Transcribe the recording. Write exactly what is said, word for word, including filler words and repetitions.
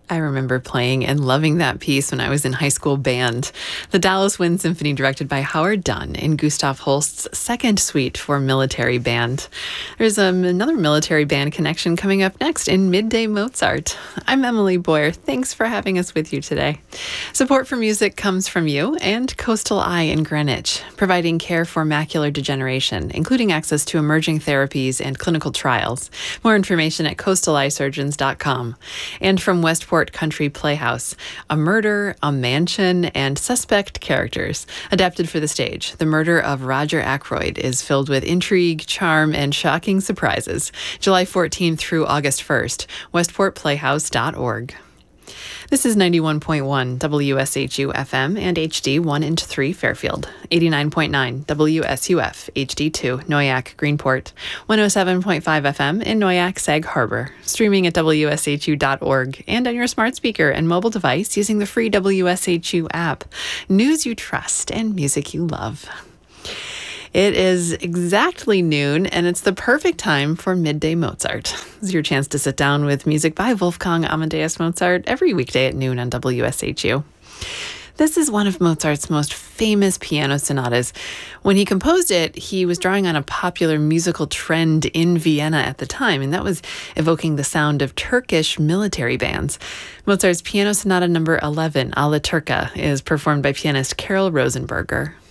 I remember playing and loving that piece when I was in high school band. The Dallas Wind Symphony, directed by Howard Dunn in Gustav Holst's second suite for military band. There's um, another military band connection coming up next in Midday Mozart. I'm Emily Boyer. Thanks for having us with you today. Support for music comes from you and Coastal Eye in Greenwich, providing care for macular degeneration, including access to emerging therapies and clinical trials. More information at coastal eye surgeons dot com. And from Westport Country Playhouse, a murder, a mansion, and suspect characters. Adapted for the stage, The Murder of Roger Ackroyd is filled with intrigue, charm, and shocking surprises. July fourteenth through August first, westport playhouse dot org. This is ninety-one point one W S H U F M and H D one and three Fairfield, eighty-nine point nine W S U F H D two Noyac Greenport, one oh seven point five F M in Noyac Sag Harbor, streaming at W S H U dot org and on your smart speaker and mobile device using the free W S H U app. News you trust and music you love. It is exactly noon, and it's the perfect time for Midday Mozart. This is your chance to sit down with music by Wolfgang Amadeus Mozart every weekday at noon on W S H U. This is one of Mozart's most famous piano sonatas. When he composed it, he was drawing on a popular musical trend in Vienna at the time, and that was evoking the sound of Turkish military bands. Mozart's Piano Sonata number eleven, Alla Turca, is performed by pianist Carol Rosenberger.